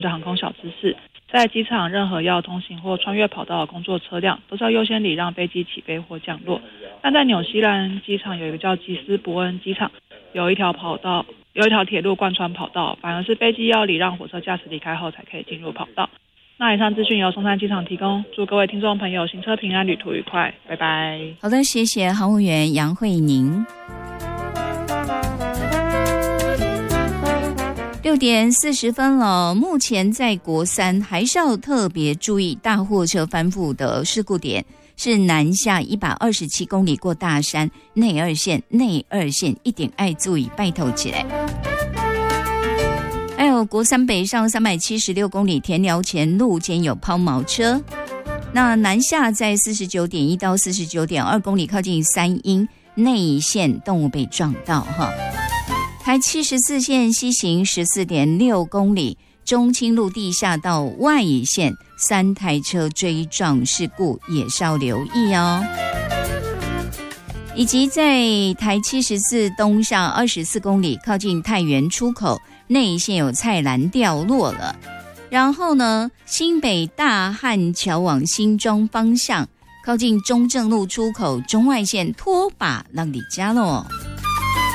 的航空小知识，在机场任何要通行或穿越跑道的工作车辆，都是要优先礼让飞机起飞或降落。但在纽西兰机场有一个叫吉斯伯恩机场，有一条铁路贯穿跑道，反而是飞机要礼让火车驾驶离开后才可以进入跑道。那以上资讯由松山机场提供，祝各位听众朋友行车平安，旅途愉快，拜拜。 好的，谢谢航务员杨慧宁。6点40分了，目前在国3还是要特别注意大货车翻覆的事故点，是南下127公里过大山内二线一定要注意，拜托起来。还有国3北上376公里田寮前路间有抛锚车，那南下在49.1到49.2公里靠近三鹰内线动物被撞到哈。台74线西行14.6公里，中清路地下道外线3台车追撞事故也是要留意哦。以及在台74东上24公里靠近太原出口内线有菜篮掉落了，然后呢新北大汉桥往新庄方向靠近中正路出口中外线拖把让你加了。